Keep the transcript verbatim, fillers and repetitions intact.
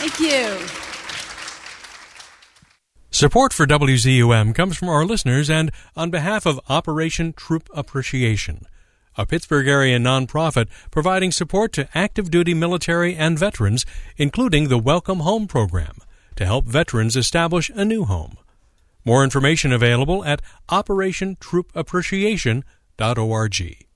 Thank you. Support for W Z U M comes from our listeners and on behalf of Operation Troop Appreciation, a Pittsburgh area nonprofit providing support to active duty military and veterans, including the Welcome Home program, to help veterans establish a new home. More information available at operation troop appreciation dot org.